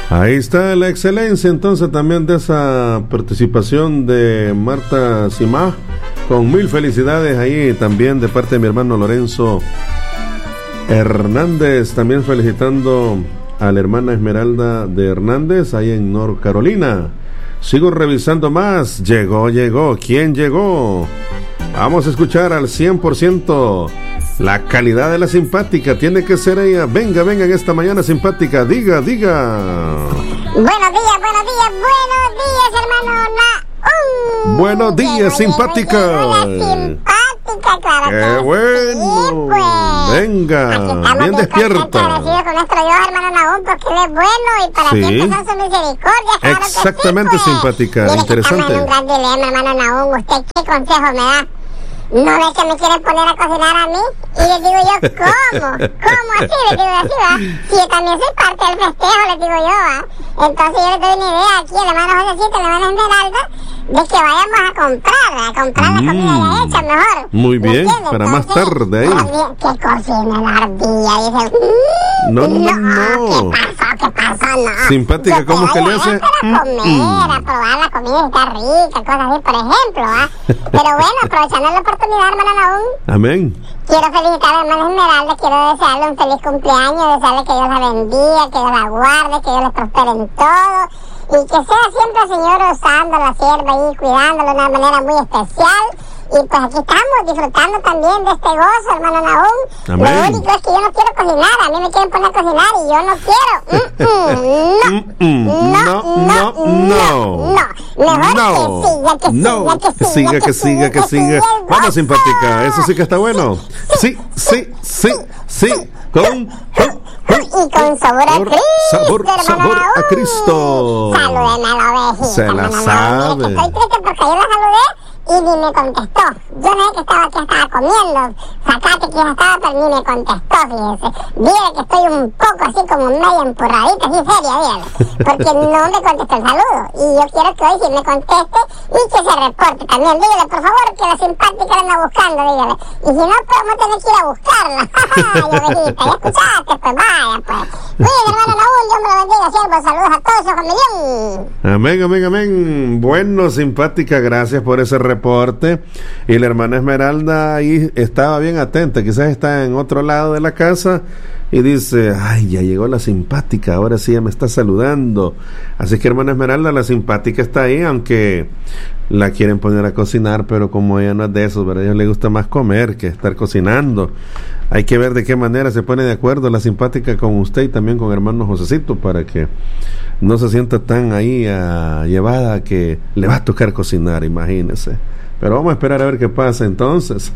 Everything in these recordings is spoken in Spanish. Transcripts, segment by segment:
Ahí está la excelencia entonces también de esa participación de Marta Simá, con mil felicidades ahí también de parte de mi hermano Lorenzo Hernández, también felicitando a la hermana Esmeralda de Hernández ahí en North Carolina. Sigo revisando más. Llegó. ¿Quién llegó? Vamos a escuchar al 100%. La calidad de la simpática tiene que ser ella. Venga en esta mañana simpática. Diga. Buenos días, hermano Naum. Buenos días, simpática. Claro. ¡Qué bueno! Sí, pues. Venga, bien despierta. Agradecido con nuestro Dios, hermano Naum, porque Él es bueno y para siempre son sus misericordias. Claro. Exactamente, que sí, pues. simpática. Mire, interesante. Estamos en un gran dilema, hermano Naum. ¿Usted qué consejo me da? ¿No ves que me quieren poner a cocinar a mí? Y les digo yo, ¿cómo? ¿Cómo así? Les digo así, ¿va? Si yo también soy parte del festejo, les digo yo, ¿va? Entonces yo les doy una idea aquí, el hermano Josecito, la hermana Esmeralda, de que vayamos a comprar la comida ya hecha mejor. Muy bien, para entonces, más tarde ahí. Que cocine la ardilla, dice. No. ¿Qué pasó? No. Simpática, ¿cómo es que le hace? Para comer, a probar la comida, está rica, cosas así, por ejemplo, ¿va? Pero bueno, aprovechando la oportunidad, hermano Naum. Amén. Quiero felicitar a la hermana Esmeralda, quiero desearle un feliz cumpleaños, desearle que Dios la bendiga, que Dios la guarde, que Dios le prospere en todo, y que sea siempre el Señor usando la sierva y cuidándola de una manera muy especial. Y pues aquí estamos disfrutando también de este gozo, hermano Naum. Amén. Lo único es que yo no quiero cocinar, a mí me quieren poner a cocinar y yo no quiero. Mejor que siga. Vamos, simpática, eso sí que está bueno. Sí. Y con sabor a Cristo, sabor a Cristo. Salúdeme a la ovejita. Se la sabe. Mire que estoy triste porque yo la saludé y ni me contestó. Yo no sé que estaba comiendo zacate que ya estaba, pero ni me contestó, fíjese. Dígale que estoy un poco así como medio empurradita, así seria, dígale. Porque no me contestó el saludo. Y yo quiero que hoy sí me conteste y que se reporte también. Dígale, por favor, que la simpática la anda buscando, dígale. Y si no, pues vamos a tener que ir a buscarla. Ay, ovejita, ya escuchaste, pues vaya, pues. Cuídense, hermano Naum, Dios me lo bendiga, siervo. Saludos a todos, ojo millón. Amén. Bueno, simpática, gracias por ese reporte. Y la hermana Esmeralda ahí estaba bien atenta, quizás está en otro lado de la casa y dice, ay, ya llegó la simpática, ahora sí ya me está saludando. Así que, hermana Esmeralda, la simpática está ahí, aunque la quieren poner a cocinar, pero como ella no es de eso, ¿verdad? A ella le gusta más comer que estar cocinando. Hay que ver de qué manera se pone de acuerdo la simpática con usted y también con hermano Josecito, para que no se sienta tan ahí llevada que le va a tocar cocinar, imagínese. Pero vamos a esperar a ver qué pasa entonces.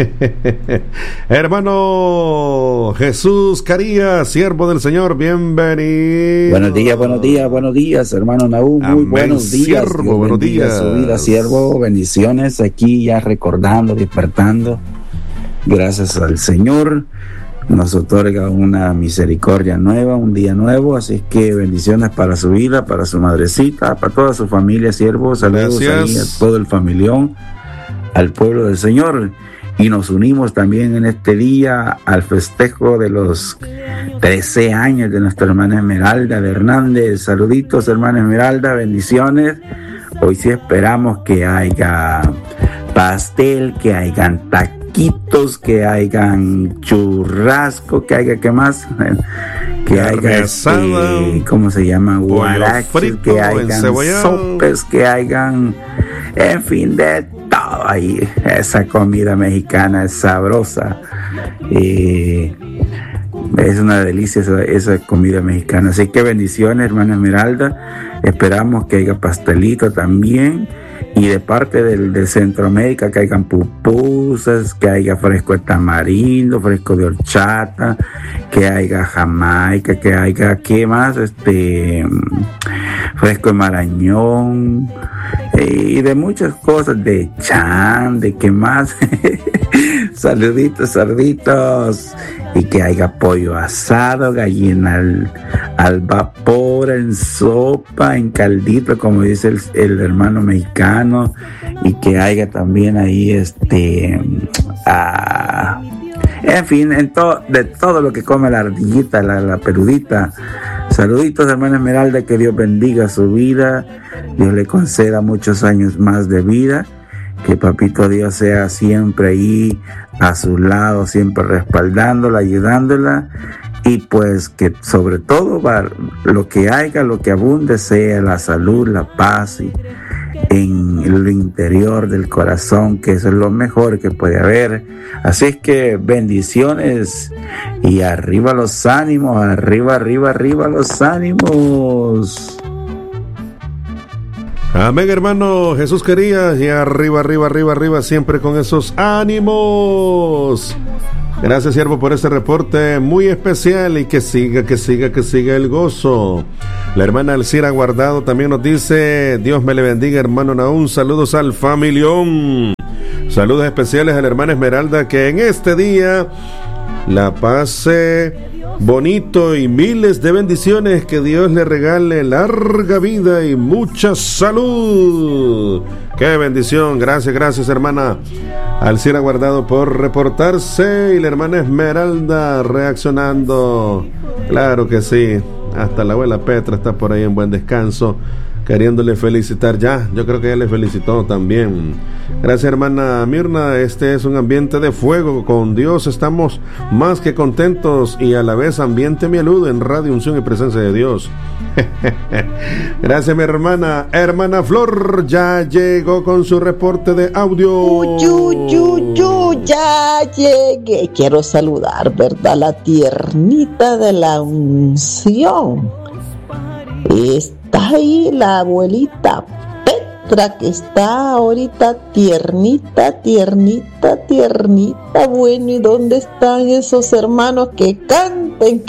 Hermano Jesús Carías, siervo del Señor, bienvenido. Buenos días, hermano Naum. Muy buenos días. Siervo, buenos días. Su vida, siervo, bendiciones. Aquí ya recordando, despertando. Gracias al Señor. Nos otorga una misericordia nueva, un día nuevo, así que bendiciones para su vida, para su madrecita, para toda su familia, siervos, saludos ahí a todo el familión, al pueblo del Señor, y nos unimos también en este día al festejo de los 13 años de nuestra hermana Esmeralda de Hernández. Saluditos, hermana Esmeralda, bendiciones. Hoy sí esperamos que haya pastel, que hayan taquitos, que hayan churrasco, que haya, ¿qué más? Que haya, ¿cómo se llama? Guaraches, que hayan sopes, que hayan, en fin, de todo ahí. Esa comida mexicana es sabrosa. Es una delicia esa comida mexicana. Así que bendiciones, hermana Esmeralda. Esperamos que haya pastelito también. Y de parte de Centroamérica, que hayan pupusas, que haya fresco de tamarindo, fresco de horchata, que haya jamaica, que haya, ¿qué más? Fresco de marañón, y de muchas cosas, de chan, de qué más. Saluditos, sarditos. Y que haya pollo asado, gallina al vapor, en sopa, en caldito, como dice el hermano mexicano, y que haya también ahí en fin, de todo lo que come la ardillita, la peludita. Saluditos, hermana Esmeralda, que Dios bendiga su vida, Dios le conceda muchos años más de vida, que Papito Dios sea siempre ahí a su lado, siempre respaldándola, ayudándola, y pues que sobre todo lo que haya, lo que abunde sea la salud, la paz y en el interior del corazón, que eso es lo mejor que puede haber. Así es que bendiciones y arriba los ánimos, arriba los ánimos. Amén, hermano. Jesús quería y arriba siempre con esos ánimos. Gracias, siervo, por este reporte muy especial y que siga el gozo. La hermana Alcira Guardado también nos dice: Dios me le bendiga, hermano Naún. Saludos al familión. Saludos especiales a la hermana Esmeralda, que en este día la pase bonito y miles de bendiciones. Que Dios le regale larga vida y mucha salud. ¡Qué bendición! Gracias, hermana Alcira Guardado, por reportarse. Y la hermana Esmeralda reaccionando. Claro que sí. Hasta la abuela Petra está por ahí en buen descanso, queriéndole felicitar ya. Yo creo que ella le felicitó también. Gracias, hermana Mirna. Este es un ambiente de fuego. Con Dios estamos más que contentos y a la vez ambiente mieludo en Radio Unción y Presencia de Dios. Gracias, mi hermana. Hermana Flor ya llegó con su reporte de audio. Ya llegué. Quiero saludar, ¿verdad? La tiernita de la Unción. Está ahí la abuelita Petra, que está ahorita tiernita. Bueno, ¿y dónde están esos hermanos que canten?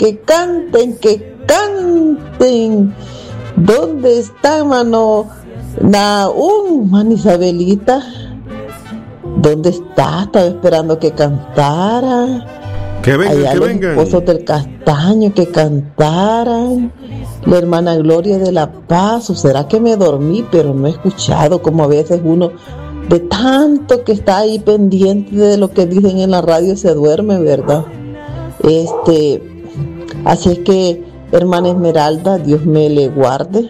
¿Dónde está, mano Naún, mano Isabelita? ¿Dónde está? Estaba esperando que cantara. Que vengan. Los esposos del Castaño que cantaran. La hermana Gloria de la Paz. ¿O será que me dormí? Pero no he escuchado, como a veces uno, de tanto que está ahí pendiente de lo que dicen en la radio, se duerme, ¿verdad? Así es que, hermana Esmeralda, Dios me le guarde.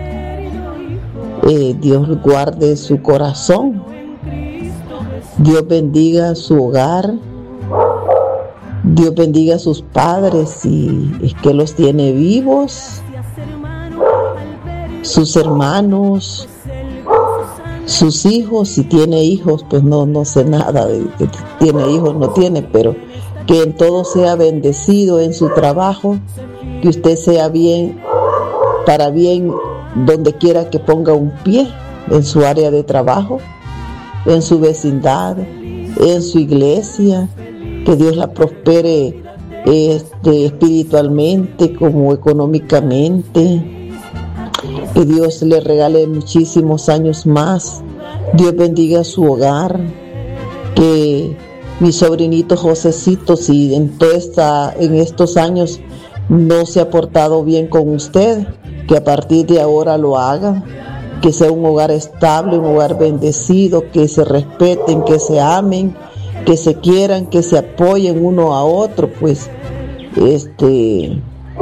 Dios guarde su corazón. Dios bendiga su hogar. Dios bendiga a sus padres, y es que los tiene vivos, sus hermanos, sus hijos. Si tiene hijos, pues no sé nada de que tiene hijos, no tiene, pero que en todo sea bendecido en su trabajo, que usted sea bien, para bien, donde quiera que ponga un pie, en su área de trabajo, en su vecindad, en su iglesia. Que Dios la prospere espiritualmente como económicamente. Que Dios le regale muchísimos años más. Dios bendiga su hogar. Que mi sobrinito Josecito, si en estos años no se ha portado bien con usted, que a partir de ahora lo haga. Que sea un hogar estable, un hogar bendecido, que se respeten, que se amen, que se quieran, que se apoyen uno a otro, pues, y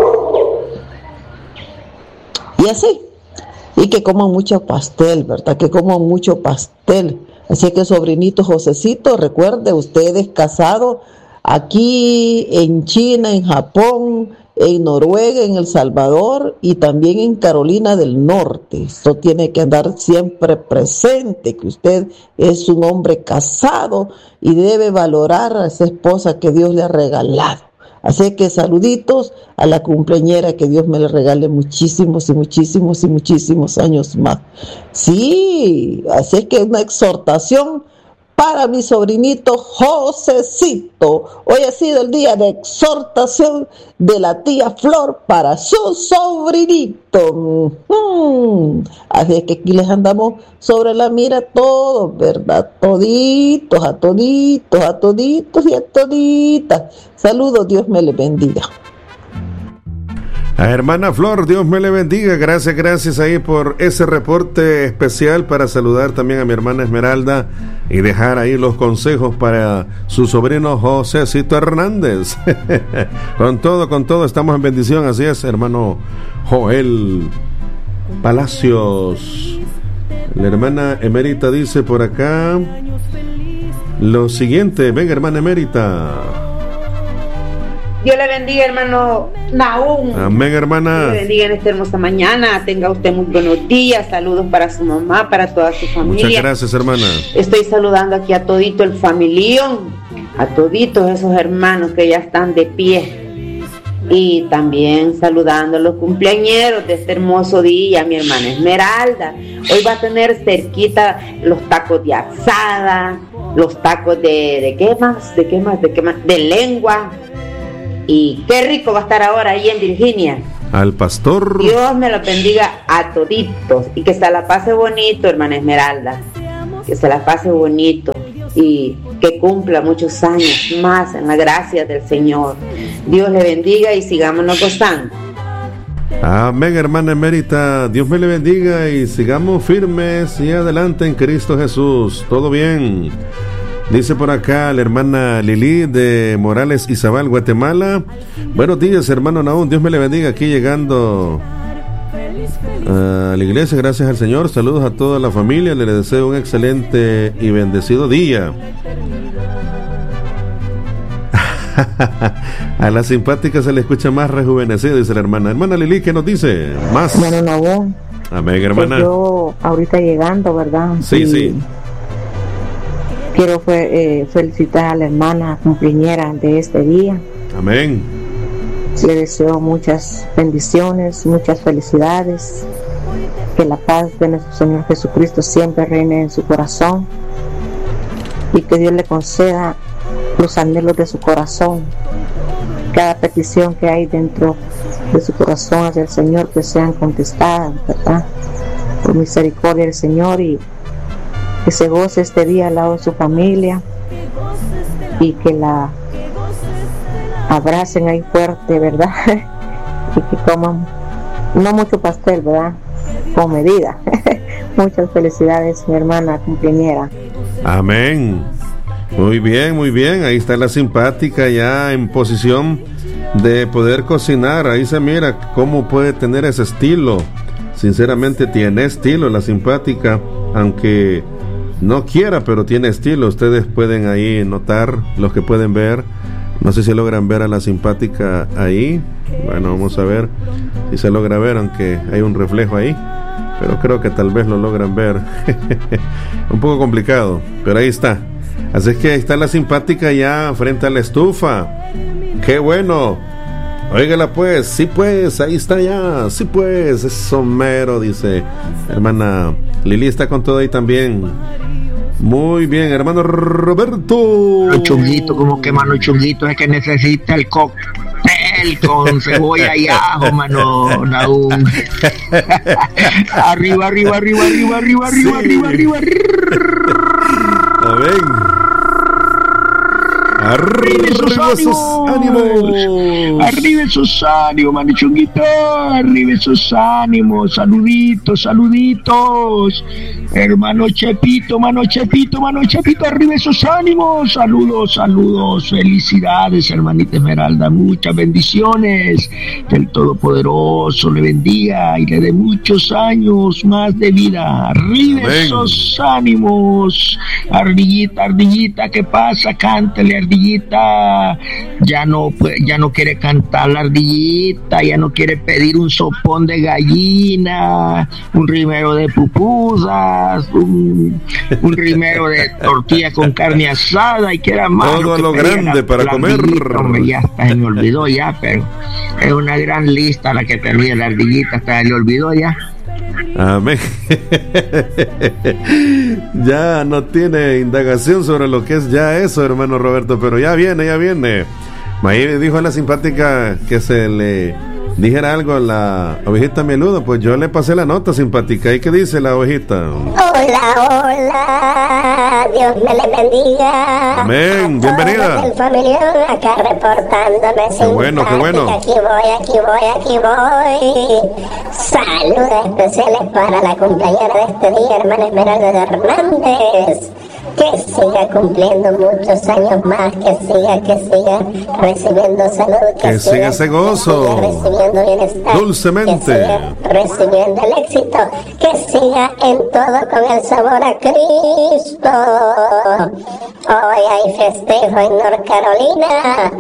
así, y que coman mucho pastel, ¿verdad? Que coman mucho pastel. Así que, sobrinito Josecito, recuerde, usted es casado aquí en China, en Japón, en Noruega, en El Salvador y también en Carolina del Norte. Esto tiene que andar siempre presente, que usted es un hombre casado y debe valorar a esa esposa que Dios le ha regalado. Así que saluditos a la cumpleañera, que Dios me le regale muchísimos años más. Sí, así es que una exhortación para mi sobrinito Josecito. Hoy ha sido el día de exhortación de la tía Flor para su sobrinito. Así es que aquí les andamos sobre la mira todos, ¿verdad? Toditos, a toditos y a toditas. Saludos, Dios me les bendiga. A hermana Flor, Dios me le bendiga. Gracias ahí por ese reporte especial, para saludar también a mi hermana Esmeralda y dejar ahí los consejos para su sobrino Josecito Hernández. Con todo estamos en bendición. Así es, hermano Joel Palacios. La hermana Emérita dice por acá lo siguiente. Venga, hermana Emérita. Dios le bendiga, hermano Nahum. Amén, hermana. Dios le bendiga en esta hermosa mañana. Tenga usted muy buenos días. Saludos para su mamá, para toda su familia. Muchas gracias, hermana. Estoy saludando aquí a todito el familión, a toditos esos hermanos que ya están de pie. Y también saludando a los cumpleañeros de este hermoso día, mi hermana Esmeralda. Hoy va a tener cerquita los tacos de asada, los tacos de qué más, de lengua. Y qué rico va a estar ahora ahí en Virginia. Al pastor. Dios me lo bendiga a toditos y que se la pase bonito, hermana Esmeralda. Que se la pase bonito y que cumpla muchos años más en la gracia del Señor. Dios le bendiga y sigámonos gozando. Amén, hermana Emérita. Dios me le bendiga y sigamos firmes y adelante en Cristo Jesús. Todo bien. Dice por acá la hermana Lili de Morales Izabal, Guatemala. Buenos días, hermano Nahum. Dios me le bendiga, aquí llegando a la iglesia, gracias al Señor. Saludos a toda la familia. Le deseo un excelente y bendecido día. A la simpática se le escucha más rejuvenecida, dice la hermana. Hermana Lili, ¿qué nos dice? Más. Bueno, Nahum. Amén, hermana. Pues yo ahorita llegando, ¿verdad? Sí. Quiero felicitar a la hermana cumpleañera de este día. Amén. Le deseo muchas bendiciones, muchas felicidades. Que la paz de nuestro Señor Jesucristo siempre reine en su corazón. Y que Dios le conceda los anhelos de su corazón. Cada petición que hay dentro de su corazón hacia el Señor, que sean contestadas, ¿verdad? Por misericordia del Señor, y que se goce este día al lado de su familia y que la abracen ahí fuerte, ¿verdad? Y que coman no mucho pastel, ¿verdad? Con medida. Muchas felicidades, mi hermana cumpleañera. Amén. Muy bien. Ahí está la simpática ya en posición de poder cocinar. Ahí se mira cómo puede tener ese estilo. Sinceramente tiene estilo la simpática, aunque no quiera, pero tiene estilo. Ustedes pueden ahí notar, los que pueden ver. No sé si logran ver a la simpática ahí. Bueno, vamos a ver si se logra ver, aunque hay un reflejo ahí, pero creo que tal vez lo logran ver. Un poco complicado, pero ahí está. Así es que ahí está la simpática ya frente a la estufa. ¡Qué bueno! Óigala pues, sí pues, ahí está ya, sí pues, es somero, dice hermana Lili, está con todo ahí también. Muy bien, hermano Roberto. Los chunguitos, como que mano chunguito es que necesita el cóctel con cebolla y ajo, mano Nahum. Arriba. Amén. Arriba esos ánimos. Arriba esos ánimos, mano chunguito. Arriba esos ánimos. Saluditos. Hermano Chepito, arriba esos ánimos. Saludos. Felicidades, hermanita Esmeralda. Muchas bendiciones. Que el Todopoderoso le bendiga y le dé muchos años más de vida. Arriba Amén. Esos ánimos. Ardillita, ¿qué pasa? Cántale, Ardillita. Ya no quiere cantar la Ardillita. Ya no quiere pedir un sopón de gallina, un rimero de pupusas, un rimero de tortilla con carne asada, y que era más todo lo grande para comer. Hombre, ya hasta se me olvidó ya, pero es una gran lista la que tenía la Ardillita, hasta se le olvidó ya. Amén. Ya no tiene indagación sobre lo que es ya eso, hermano Roberto, pero ya viene. Ahí dijo a la simpática que se le dijera algo a la ovejita mieluda, pues yo le pasé la nota simpática. ¿Y qué dice la ovejita? Hola, hola, Dios me le bendiga. Amén, bienvenida. El familiar acá reportándome. Qué bueno, qué bueno. Aquí voy. Saludos especiales para la compañera de este día, hermana Esmeralda de Hernández. Que siga cumpliendo muchos años más, que siga recibiendo salud, que siga ese gozo, que siga recibiendo bienestar, dulcemente, que siga recibiendo el éxito, que siga en todo con el sabor a Cristo. Hoy hay festejo en North Carolina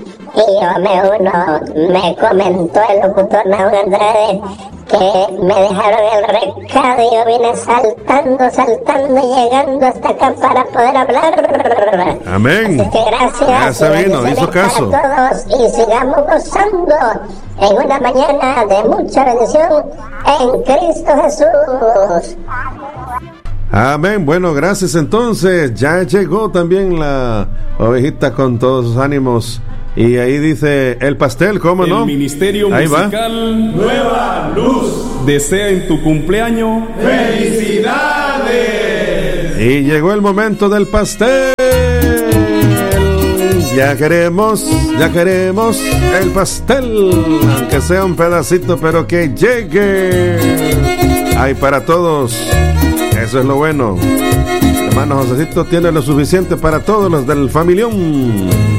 y me comentó el locutor Naúl Andrade que me dejaron el recado y yo vine saltando, llegando hasta acá para poder hablar. Amén. Así que gracias. Ya se vino, hizo caso. Para todos y sigamos gozando en una mañana de mucha bendición en Cristo Jesús. Amén. Bueno, gracias. Entonces ya llegó también la ovejita con todos sus ánimos. Y ahí dice el pastel, ¿cómo no? El Ministerio ahí Musical Nueva Luz desea en tu cumpleaños ¡felicidades! Y llegó el momento del pastel. Ya queremos el pastel, aunque sea un pedacito, pero que llegue. Hay para todos. Eso es lo bueno. Hermano Josecito tiene lo suficiente para todos los del familión.